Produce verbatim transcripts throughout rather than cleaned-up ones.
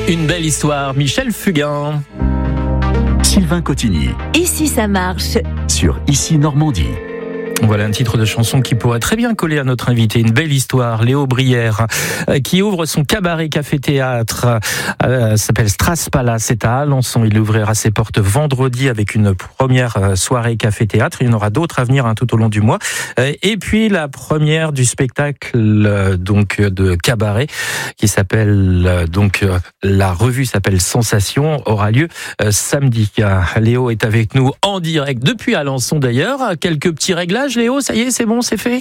Une belle histoire, Michel Fugain. Sylvain Cotigny. Et si ça marche ? Sur Ici Normandie. Voilà un titre de chanson qui pourrait très bien coller à notre invité. Une belle histoire, Léo Brière, qui ouvre son cabaret café-théâtre, euh, s'appelle Strass Palace, c'est à Alençon. Il ouvrira ses portes vendredi avec une première soirée café-théâtre. Il y en aura d'autres à venir hein, tout au long du mois. Et puis la première du spectacle euh, donc de cabaret qui s'appelle donc la revue s'appelle Sensation, aura lieu euh, samedi. Léo est avec nous en direct depuis Alençon d'ailleurs. Quelques petits réglages. Léo, ça y est, c'est bon, c'est fait.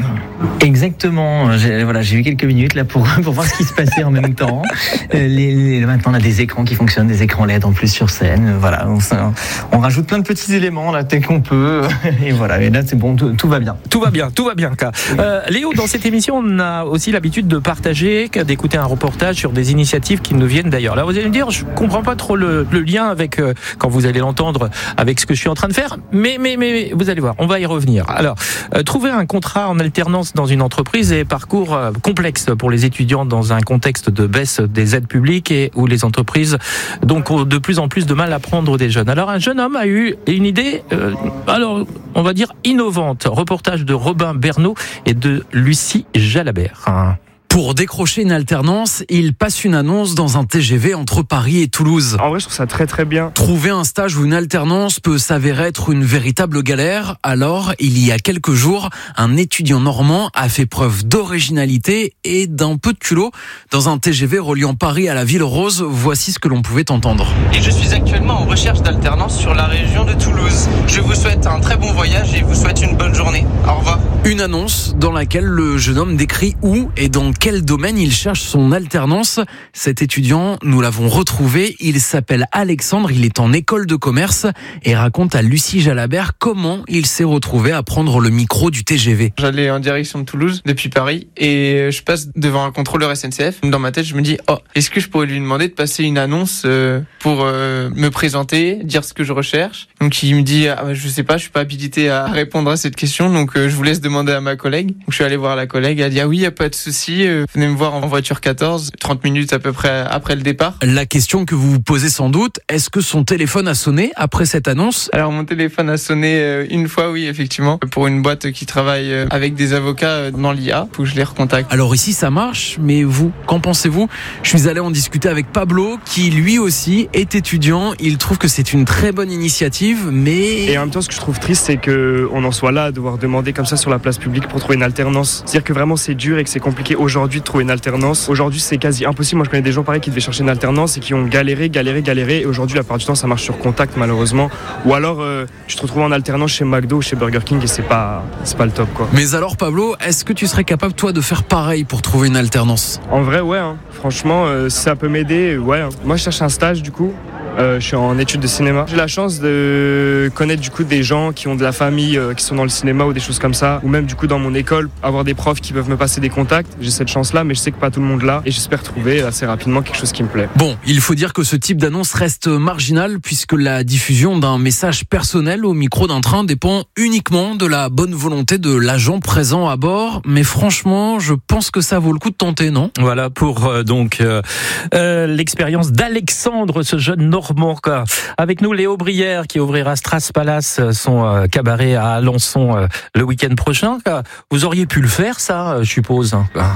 Exactement. J'ai, voilà, j'ai eu quelques minutes là pour pour voir ce qui se passait en même temps. Les, les, maintenant, on a des écrans qui fonctionnent, des écrans L E D en plus sur scène. Voilà, on, on rajoute plein de petits éléments là dès qu'on peut. Et voilà, et là c'est bon, tout, tout va bien. Tout va bien, tout va bien. Euh, Léo, dans cette émission, on a aussi l'habitude de partager, d'écouter un reportage sur des initiatives qui nous viennent d'ailleurs. Là, vous allez me dire, je comprends pas trop le, le lien avec euh, quand vous allez l'entendre avec ce que je suis en train de faire, mais mais mais vous allez voir, on va y revenir. Alors, euh, trouver un contrat en alternance dans une entreprise est parcours euh, complexe pour les étudiants dans un contexte de baisse des aides publiques et où les entreprises donc ont de plus en plus de mal à prendre des jeunes. Alors, un jeune homme a eu une idée, euh, alors on va dire innovante. Reportage de Robin Bernot et de Lucie Jalabert. Pour décrocher une alternance, il passe une annonce dans un T G V entre Paris et Toulouse. En vrai, je trouve ça très très bien. Trouver un stage ou une alternance peut s'avérer être une véritable galère. Alors, il y a quelques jours, un étudiant normand a fait preuve d'originalité et d'un peu de culot. Dans un T G V reliant Paris à la Ville Rose, voici ce que l'on pouvait entendre. Et je suis actuellement en recherche d'alternance sur la région de Toulouse. Je vous souhaite un très bon voyage et vous souhaite une bonne journée. Au revoir. Une annonce dans laquelle le jeune homme décrit où et dans quel domaine il cherche son alternance. Cet étudiant, nous l'avons retrouvé, il s'appelle Alexandre, il est en école de commerce et raconte à Lucie Jalabert comment il s'est retrouvé à prendre le micro du T G V. J'allais en direction de Toulouse depuis Paris et je passe devant un contrôleur S N C F. Dans ma tête, je me dis, oh, est-ce que je pourrais lui demander de passer une annonce pour me présenter, dire ce que je recherche. Donc il me dit, ah, je sais pas, je suis pas habilité à répondre à cette question, donc je vous laisse demander à ma collègue. Donc je suis allé voir la collègue, elle a dit, ah oui, y a pas de souci. Venez me voir en voiture quatorze, trente minutes à peu près après le départ. La question que vous vous posez sans doute, est-ce que son téléphone a sonné après cette annonce ? Alors mon téléphone a sonné une fois, oui, effectivement, pour une boîte qui travaille avec des avocats dans l'I A. Faut que je les recontacte. Alors ici ça marche, mais vous, qu'en pensez-vous ? Je suis allé en discuter avec Pablo, qui lui aussi est étudiant. Il trouve que c'est une très bonne initiative, mais... Et en même temps, ce que je trouve triste, c'est qu'on en soit là à devoir demander comme ça sur la place publique pour trouver une alternance. C'est-à-dire que vraiment c'est dur et que c'est compliqué aujourd'hui de trouver une alternance. Aujourd'hui, c'est quasi impossible. Moi, je connais des gens pareils qui devaient chercher une alternance et qui ont galéré, galéré, galéré. Et aujourd'hui, la plupart du temps, ça marche sur contact, malheureusement. Ou alors, euh, tu te retrouves en alternance chez McDo ou chez Burger King et c'est pas, c'est pas le top, quoi. Mais alors, Pablo, est-ce que tu serais capable, toi, de faire pareil pour trouver une alternance ? En vrai, ouais. Hein. Franchement, euh, ça peut m'aider, ouais. Hein. Moi, je cherche un stage, du coup. Euh, je suis en études de cinéma. J'ai la chance de connaître du coup des gens qui ont de la famille, euh, qui sont dans le cinéma ou des choses comme ça, ou même du coup dans mon école, avoir des profs qui peuvent me passer des contacts. J'ai cette chance-là, mais je sais que pas tout le monde l'a, et j'espère trouver assez rapidement quelque chose qui me plaît. Bon, il faut dire que ce type d'annonce reste marginal puisque la diffusion d'un message personnel au micro d'un train dépend uniquement de la bonne volonté de l'agent présent à bord. Mais franchement, je pense que ça vaut le coup de tenter, non ? Voilà pour euh, donc euh, euh, l'expérience d'Alexandre, ce jeune Normand. Avec nous, Léo Brière qui ouvrira Strass Palace, son euh, cabaret à Alençon euh, le week-end prochain. Vous auriez pu le faire, ça, je suppose.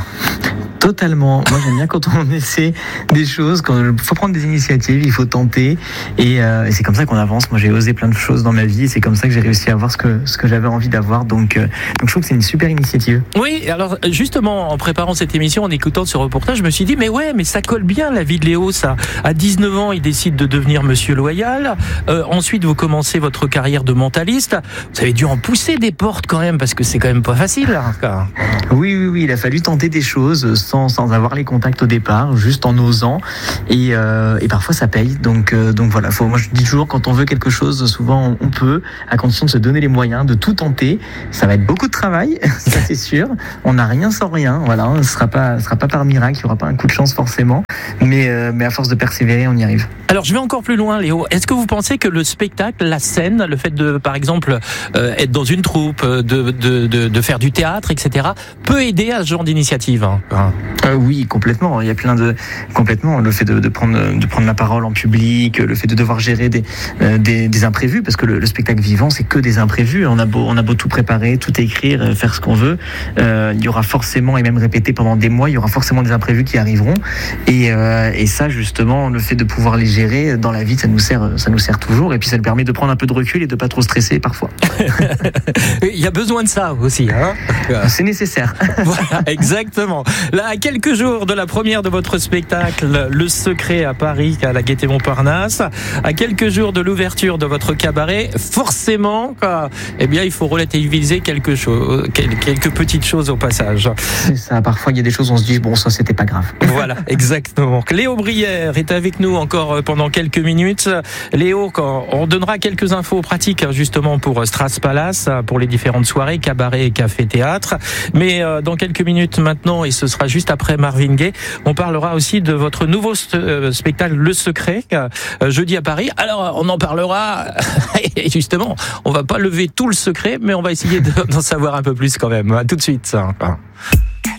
Totalement. Moi, j'aime bien quand on essaie des choses, quand il faut prendre des initiatives, il faut tenter. Et, euh, et c'est comme ça qu'on avance. Moi, j'ai osé plein de choses dans ma vie et c'est comme ça que j'ai réussi à avoir ce que, ce que j'avais envie d'avoir. Donc, euh, donc, je trouve que c'est une super initiative. Oui, alors justement, en préparant cette émission, en écoutant ce reportage, je me suis dit, mais ouais, mais ça colle bien la vie de Léo, ça. À dix-neuf ans, il décide de devenir Monsieur Loyal. Euh, ensuite, vous commencez votre carrière de mentaliste. Vous avez dû en pousser des portes quand même, parce que c'est quand même pas facile. Hein. Oui, oui, oui. Il a fallu tenter des choses sans, sans avoir les contacts au départ, juste en osant. Et, euh, et parfois, ça paye. Donc, euh, donc voilà. Faut, moi, je dis toujours, quand on veut quelque chose, souvent on peut, à condition de se donner les moyens, de tout tenter. Ça va être beaucoup de travail, ça c'est sûr. On n'a rien sans rien. Voilà, ce sera pas, ce sera pas par miracle. Il y aura pas un coup de chance forcément. Mais, euh, mais à force de persévérer, on y arrive. Alors, je vais encore encore plus loin, Léo. Est-ce que vous pensez que le spectacle, la scène, le fait de, par exemple, euh, être dans une troupe, de, de, de, de faire du théâtre, et cetera, peut aider à ce genre d'initiative, hein? euh, Oui, complètement. Il y a plein de complètement le fait de, de prendre de prendre la parole en public, le fait de devoir gérer des euh, des, des imprévus, parce que le, le spectacle vivant, c'est que des imprévus. On a beau on a beau tout préparer, tout écrire, faire ce qu'on veut, euh, il y aura forcément, et même répéter pendant des mois, il y aura forcément des imprévus qui arriveront. Et, euh, et ça, justement, le fait de pouvoir les gérer dans la vie, ça nous sert, ça nous sert toujours. Et puis, ça nous permet de prendre un peu de recul et de pas trop stresser parfois. Il y a besoin de ça aussi, hein. C'est nécessaire. Voilà, exactement. Là, à quelques jours de la première de votre spectacle, Le Secret à Paris, à la Gaîté Montparnasse, à quelques jours de l'ouverture de votre cabaret, forcément, quoi, eh bien, il faut relativiser quelque chose, quelques petites choses au passage. C'est ça. Parfois, il y a des choses, on se dit, bon, ça, c'était pas grave. Voilà, exactement. Léo Brière est avec nous encore pendant quelques minutes. Léo, quand on donnera quelques infos pratiques justement pour Strass Palace, pour les différentes soirées, cabaret, café, théâtre. Mais dans quelques minutes maintenant, et ce sera juste après Marvin Gaye, on parlera aussi de votre nouveau spectacle Le Secret, jeudi à Paris. Alors, on en parlera, et justement, on va pas lever tout le secret, mais on va essayer d'en savoir un peu plus quand même. À tout de suite.